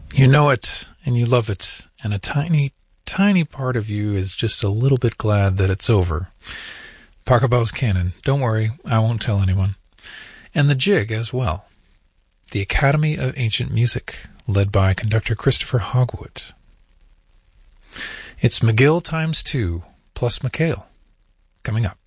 You know it, and you love it, and a tiny, tiny part of you is just a little bit glad that it's over. Pachelbel's Canon. Don't worry, I won't tell anyone. And the Jig as well. The Academy of Ancient Music, led by conductor Christopher Hogwood. It's McGill times 2, plus McHale, coming up.